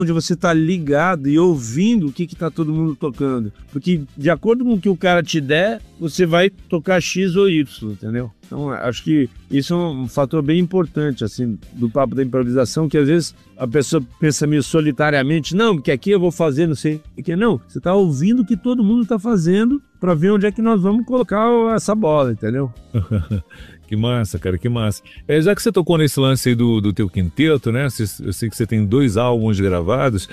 onde você tá ligado e ouvindo o que tá todo mundo tocando. Porque de acordo com o que o cara te der, você vai tocar X ou Y, entendeu? Então, acho que isso é um fator bem importante, assim, do papo da improvisação, que às vezes a pessoa pensa meio solitariamente, não, porque aqui eu vou fazer, não sei o que. Não, você tá ouvindo o que todo mundo tá fazendo para ver onde é que nós vamos colocar essa bola, entendeu? Que massa, cara, que massa. Já que você tocou nesse lance aí do teu quinteto, né? Eu sei que você tem 2 álbuns gravados,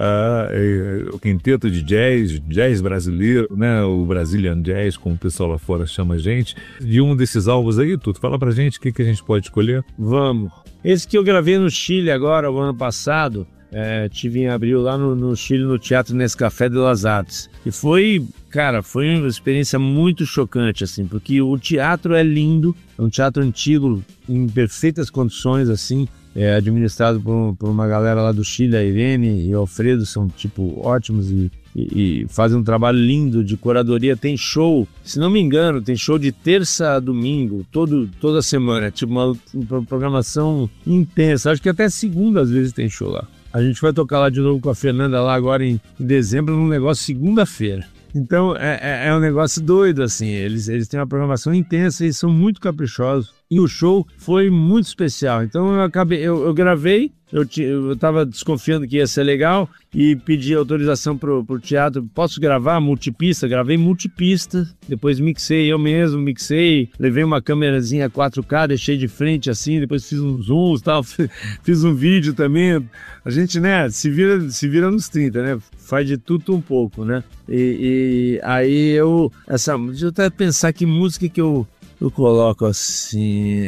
o quinteto de jazz brasileiro, né? O Brazilian Jazz, como o pessoal lá fora chama a gente. De um desses álbuns aí, Tuto, fala pra gente o que a gente pode escolher. Vamos. Esse que eu gravei no Chile agora, o ano passado, tive em abril lá no Chile, no Teatro Nescafé de las Artes. E foi, cara, foi uma experiência muito chocante, assim, porque o teatro é lindo, é um teatro antigo, em perfeitas condições, assim, administrado por uma galera lá do Chile, a Irene e o Alfredo, são, tipo, ótimos e fazem um trabalho lindo de curadoria. Tem show, se não me engano, tem show de terça a domingo, toda semana, tipo uma programação intensa, acho que até segunda às vezes tem show lá. A gente vai tocar lá de novo com a Fernanda lá agora em dezembro, num negócio segunda-feira. Então é um negócio doido, assim, eles têm uma programação intensa e são muito caprichosos. E o show foi muito especial. Então eu gravei, eu tava desconfiando que ia ser legal e pedi autorização pro teatro. Posso gravar multipista? Gravei multipista, depois eu mesmo mixei, levei uma câmerazinha 4K, deixei de frente assim, depois fiz uns zooms e tal, fiz um vídeo também. A gente, né, se vira nos 30, né? Faz de tudo um pouco, né? E aí deixa eu até pensar que música que eu coloco assim.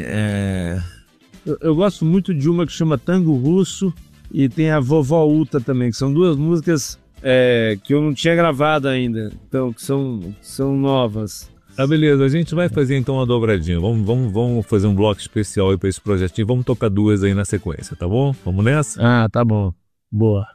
Eu gosto muito de uma que chama Tango Russo e tem a Vovó Uta também, que são 2 músicas que eu não tinha gravado ainda, então que são novas. Ah, beleza, a gente vai fazer então uma dobradinha. Vamos fazer um bloco especial aí para esse projetinho. Vamos tocar 2 aí na sequência, tá bom? Vamos nessa? Ah, tá bom. Boa.